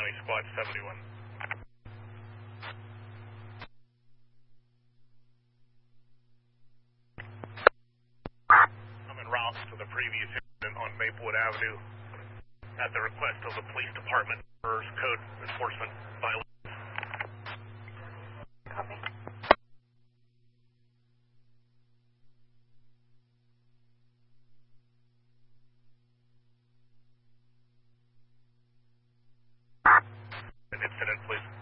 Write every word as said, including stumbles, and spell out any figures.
County Squad seventy-one. I'm en route to the previous incident on Maplewood Avenue at the request of the police department for code enforcement violation. Copy. An incident, please.